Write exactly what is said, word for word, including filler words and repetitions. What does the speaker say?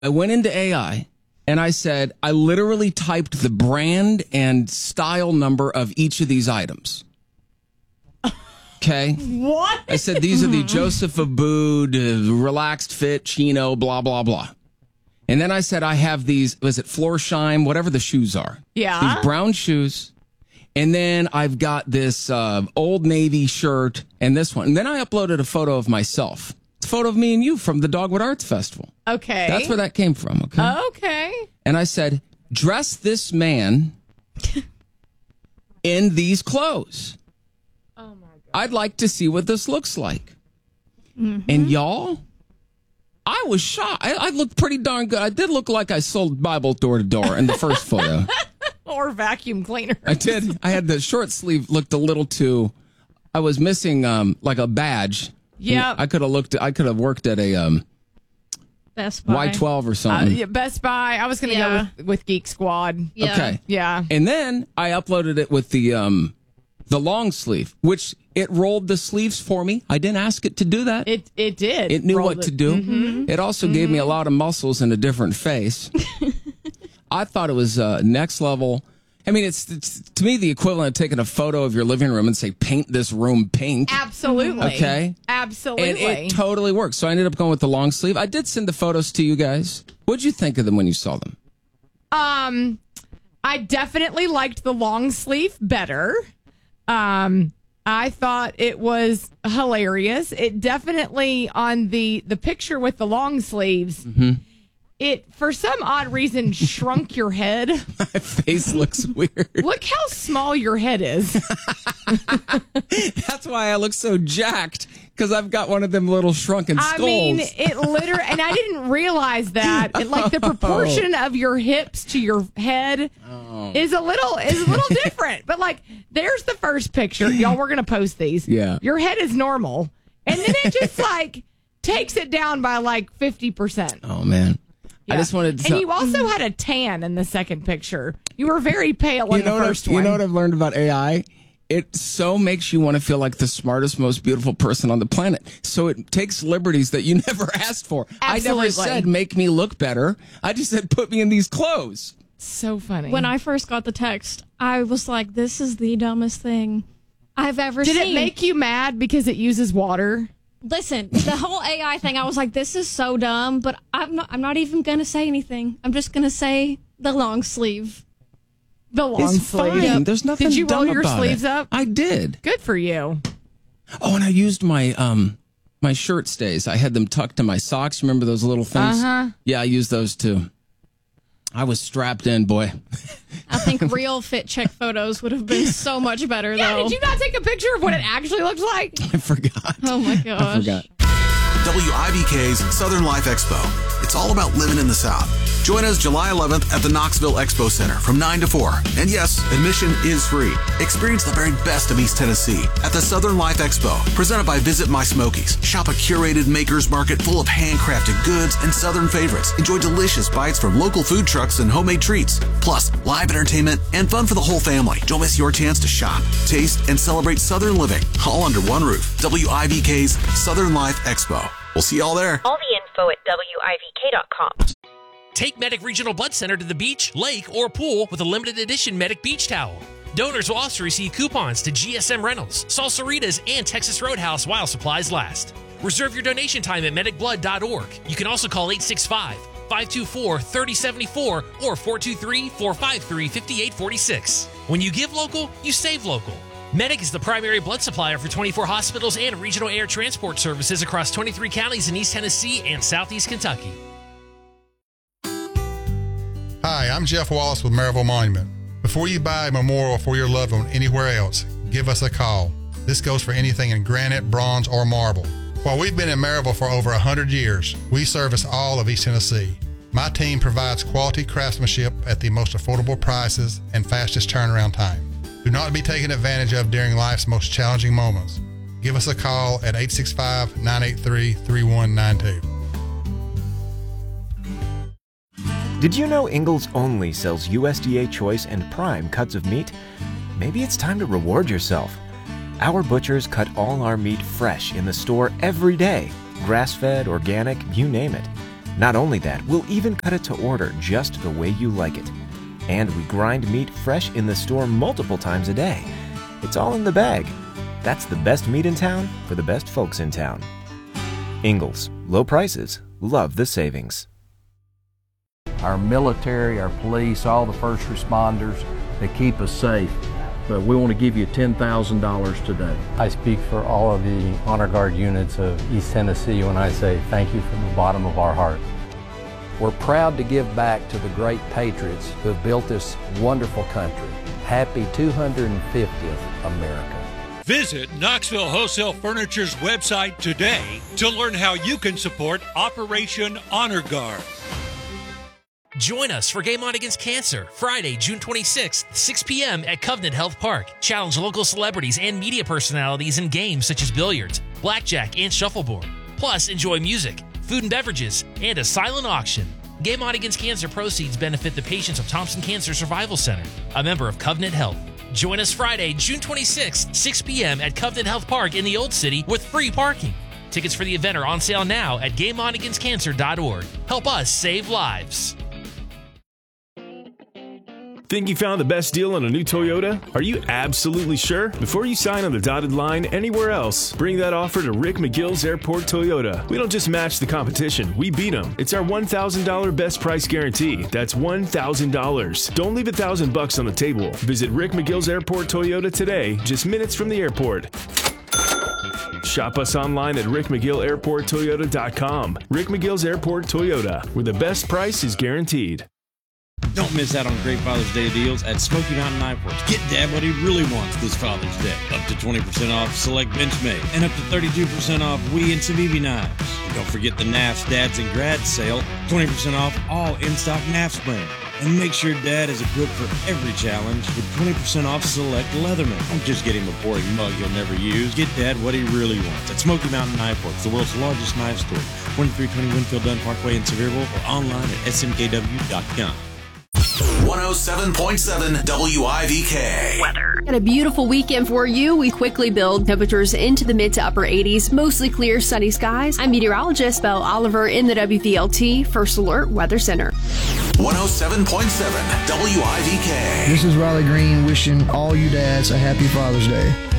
I went into A I and I said, I literally typed the brand and style number of each of these items. Okay. What? I said, these are the Joseph Abood, uh, relaxed fit, chino, blah, blah, blah. And then I said, I have these, was it Florsheim, whatever the shoes are. Yeah. These brown shoes. And then I've got this uh, Old Navy shirt and this one. And then I uploaded a photo of myself. It's a photo of me and you from the Dogwood Arts Festival. Okay. That's where that came from, okay? Okay. And I said, dress this man in these clothes. Oh, my God. I'd like to see what this looks like. Mm-hmm. And y'all, I was shocked. I, I looked pretty darn good. I did look like I sold Bible door to door in the first photo. Or vacuum cleaner. I did. I had the short sleeve looked a little too. I was missing um like a badge. Yeah. I could have looked. I could have worked at a um Best Buy. Y twelve or Uh, something. yeah, Best Buy. I was going to Yeah. go with, with Geek Squad. Yeah. Okay. Yeah. And then I uploaded it with the um the long sleeve, which it rolled the sleeves for me. I didn't ask it to do that. It it did. It knew Rolled what to do. Mm-hmm. It also mm-hmm. gave me a lot of muscles and a different face. I thought it was uh, next level. I mean, it's, it's to me the equivalent of taking a photo of your living room and say, paint this room pink. Absolutely. Okay. Absolutely. And it totally worked. So I ended up going with the long sleeve. I did send the photos to you guys. What'd you think of them when you saw them? Um, I definitely liked the long sleeve better. Um, I thought it was hilarious. It definitely on the the picture with the long sleeves. Mm-hmm. It, for some odd reason, shrunk your head. My face looks weird. Look how small your head is. That's why I look so jacked, because I've got one of them little shrunken I skulls. mean, it literally, and I didn't realize that. It, like the proportion of your hips to your head oh. is a little is a little different. But like, there's the first picture, y'all. We're gonna post these. Yeah, your head is normal, and then it just like takes it down by like fifty percent. Oh man. Yeah. I just wanted to. And you also had a tan in the second picture. You were very pale in you know the first what one. You know what I've learned about A I? It so makes you want to feel like the smartest, most beautiful person on the planet. So it takes liberties that you never asked for. Absolutely. I never said make me look better. I just said put me in these clothes. So funny. When I first got the text, I was like, this is the dumbest thing I've ever Did seen. it make you mad because it uses water? Listen, the whole A I thing, I was like, this is so dumb, but I'm not, I'm not even going to say anything. I'm just going to say the long sleeve. The long It's sleeve. fine. Yep. There's nothing Did you dumb roll your about sleeves it. up? I did. Good for you. Oh, and I used my um my shirt stays. I had them tucked to my socks. Remember those little things? Uh-huh. Yeah, I used those too. I was strapped in, boy. I think real fit check photos would have been so much better, Yeah, though. did you not take a picture of what it actually looks like? I forgot. Oh, my gosh. I forgot. W I B K's Southern Life Expo. It's all about living in the South. Join us July eleventh at the Knoxville Expo Center from nine to four. And yes, admission is free. Experience the very best of East Tennessee at the Southern Life Expo, presented by Visit My Smokies. Shop a curated maker's market full of handcrafted goods and Southern favorites. Enjoy delicious bites from local food trucks and homemade treats. Plus, live entertainment and fun for the whole family. Don't miss your chance to shop, taste, and celebrate Southern living, all under one roof. W I B K's Southern Life Expo. We'll see y'all there. All the info at W I V K dot com. Take Medic Regional Blood Center to the beach, lake, or pool with a limited edition Medic Beach Towel. Donors will also receive coupons to G S M Rentals, Salsaritas, and Texas Roadhouse while supplies last. Reserve your donation time at medic blood dot org. You can also call eight six five, five two four, three oh seven four or four two three, four five three, five eight four six. When you give local, you save local. Medic is the primary blood supplier for twenty-four hospitals and regional air transport services across twenty-three counties in East Tennessee and Southeast Kentucky. Hi, I'm Jeff Wallace with Maryville Monument. Before you buy a memorial for your loved one anywhere else, give us a call. This goes for anything in granite, bronze, or marble. While we've been in Maryville for over one hundred years, we service all of East Tennessee. My team provides quality craftsmanship at the most affordable prices and fastest turnaround time. Do not be taken advantage of during life's most challenging moments. Give us a call at eight six five, nine eight three, three one nine two. Did you know Ingalls only sells U S D A choice and prime cuts of meat? Maybe it's time to reward yourself. Our butchers cut all our meat fresh in the store every day. Grass-fed, organic, you name it. Not only that, we'll even cut it to order just the way you like it. And we grind meat fresh in the store multiple times a day. It's all in the bag. That's the best meat in town for the best folks in town. Ingalls. Low prices. Love the savings. Our military, our police, all the first responders, they keep us safe. But we want to give you ten thousand dollars today. I speak for all of the Honor Guard units of East Tennessee when I say thank you from the bottom of our heart. We're proud to give back to the great patriots who have built this wonderful country. Happy two hundred fiftieth America. Visit Knoxville Wholesale Furniture's website today to learn how you can support Operation Honor Guard. Join us for Game On Against Cancer, Friday, June twenty-sixth, six p.m. at Covenant Health Park. Challenge local celebrities and media personalities in games such as billiards, blackjack, and shuffleboard. Plus, enjoy music, food and beverages, and a silent auction. Game On Against Cancer proceeds benefit the patients of Thompson Cancer Survival Center, a member of Covenant Health. Join us Friday, June twenty-sixth, six p.m. at Covenant Health Park in the Old City with free parking. Tickets for the event are on sale now at game on against cancer dot org. Help us save lives. Think you found the best deal on a new Toyota? Are you absolutely sure? Before you sign on the dotted line anywhere else, bring that offer to Rick McGill's Airport Toyota. We don't just match the competition, we beat them. It's our one thousand dollars best price guarantee. That's one thousand dollars. Don't leave a thousand bucks on the table. Visit Rick McGill's Airport Toyota today, just minutes from the airport. Shop us online at rick mcgill airport toyota dot com. Rick McGill's Airport Toyota, where the best price is guaranteed. Don't miss out on great Father's Day deals at Smoky Mountain Knife Works. Get Dad what he really wants this Father's Day. Up to twenty percent off select Benchmade and up to thirty-two percent off Wee and Civivi knives. And don't forget the N A F's Dads and Grads sale. twenty percent off all in-stock N A F's brand. And make sure Dad is equipped for every challenge with twenty percent off select Leatherman. Don't just get him a boring mug he'll never use. Get Dad what he really wants at Smoky Mountain Knife Works, the world's largest knife store. twenty-three twenty Winfield Dunn Parkway in Sevierville or online at S M K W dot com. one oh seven point seven W I V K. Weather. Got a beautiful weekend for you. We quickly build temperatures into the mid to upper eighties, mostly clear, sunny skies. I'm meteorologist Belle Oliver in the W V L T First Alert Weather Center. one oh seven point seven W I V K. This is Riley Green wishing all you dads a happy Father's Day.